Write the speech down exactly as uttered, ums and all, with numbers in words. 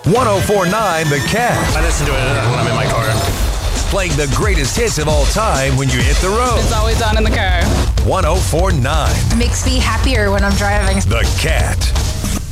one oh four point nine The Cat. I listen to it when I'm in my car. Playing the greatest hits of all time when you hit the road. It's always on in the car. one oh four point nine Makes me happier when I'm driving. The Cat.